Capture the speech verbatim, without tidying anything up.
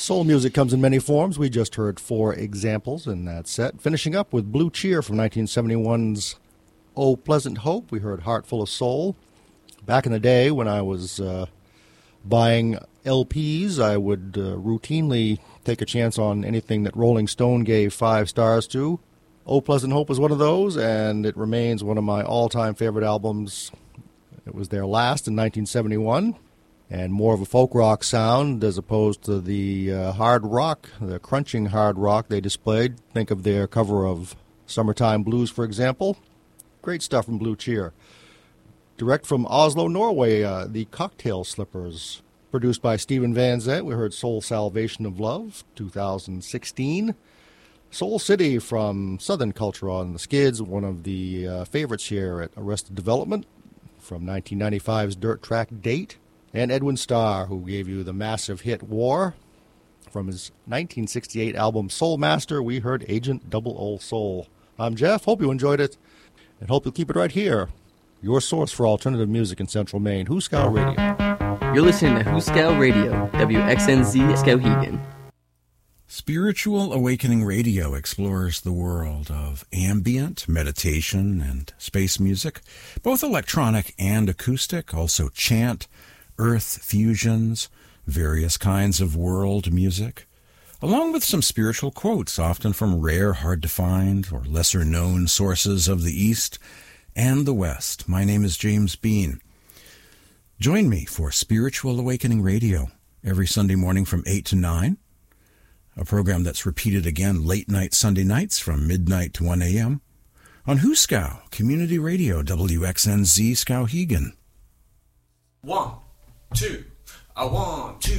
Soul music comes in many forms. We just heard four examples in that set. Finishing up with Blue Cheer from nineteen seventy-one's Oh Pleasant Hope. We heard Heart Full of Soul. Back in the day when I was uh, buying L Ps, I would uh, routinely take a chance on anything that Rolling Stone gave five stars to. Oh Pleasant Hope was one of those, and it remains one of my all-time favorite albums. It was their last in nineteen seventy-one. And more of a folk rock sound as opposed to the uh, hard rock, the crunching hard rock they displayed. Think of their cover of Summertime Blues, for example. Great stuff from Blue Cheer. Direct from Oslo, Norway, uh, the Cocktail Slippers, produced by Steven Van Zandt. We heard Soul Salvation of Love, two thousand sixteen. Soul City from Southern Culture on the Skids, one of the uh, favorites here at Arrested Development, from nineteen ninety-five's Dirt Track Date. And Edwin Starr, who gave you the massive hit War. From his nineteen sixty-eight album Soul Master, we heard Agent Double O Soul. I'm Jeff. Hope you enjoyed it, and hope you'll keep it right here. Your source for alternative music in Central Maine, Hooskow Radio. You're listening to Hooskow Radio, W X N Z Skowhegan. Spiritual Awakening Radio explores the world of ambient, meditation, and space music, both electronic and acoustic, also chant, earth fusions, various kinds of world music, along with some spiritual quotes, often from rare, hard-to-find, or lesser-known sources of the East and the West. My name is James Bean. Join me for Spiritual Awakening Radio every Sunday morning from eight to nine, a program that's repeated again late-night Sunday nights from midnight to one a.m. on Hooskow Community Radio, W X N Z Skowhegan. One. Two, I want two.